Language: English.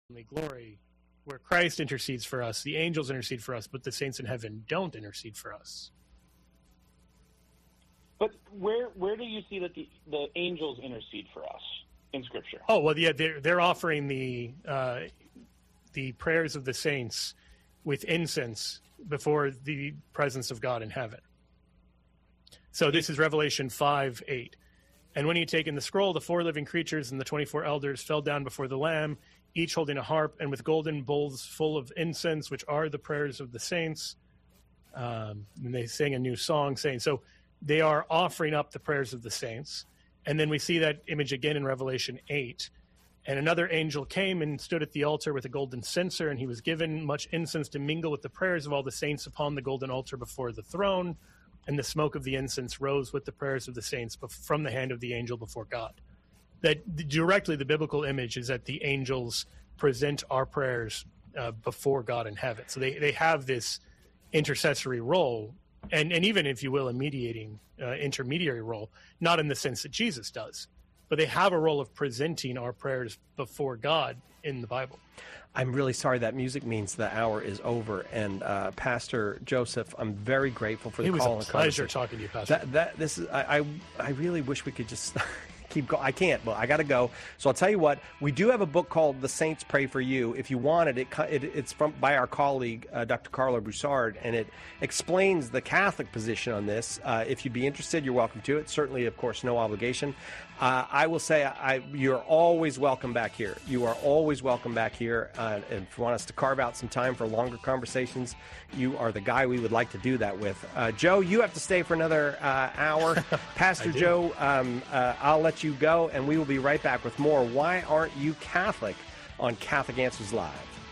glory, where Christ intercedes for us, the angels intercede for us, but the saints in heaven don't intercede for us. But where do you see that the angels intercede for us in Scripture? Oh, well, yeah, they're offering the prayers of the saints with incense before the presence of God in heaven. So this is Revelation 5:8. And when he had taken the scroll, the 4 living creatures and the 24 elders fell down before the Lamb, each holding a harp and with golden bowls full of incense, which are the prayers of the saints. And they sang a new song saying, so they are offering up the prayers of the saints. And then we see that image again in Revelation 8. And another angel came and stood at the altar with a golden censer, and he was given much incense to mingle with the prayers of all the saints upon the golden altar before the throne. And the smoke of the incense rose with the prayers of the saints from the hand of the angel before God. That directly the biblical image is that the angels present our prayers before God in heaven. So they have this intercessory role, and even, if you will, a mediating intermediary role, not in the sense that Jesus does, but they have a role of presenting our prayers before God in the Bible. I'm really sorry. That music means the hour is over. And Pastor Joseph, I'm very grateful for the call. It was a pleasure talking to you, Pastor. I really wish we could just keep going. I can't, but I got to go. So I'll tell you what. We do have a book called "The Saints Pray for You." If you want it, it's by our colleague Dr. Carla Broussard, and it explains the Catholic position on this. If you'd be interested, you're welcome to it. Certainly, of course, no obligation. I will say you're always welcome back here. You are always welcome back here. And if you want us to carve out some time for longer conversations, you are the guy we would like to do that with. Joe, you have to stay for another hour. Pastor Joe, I'll let you go, and we will be right back with more Why Aren't You Catholic on Catholic Answers Live.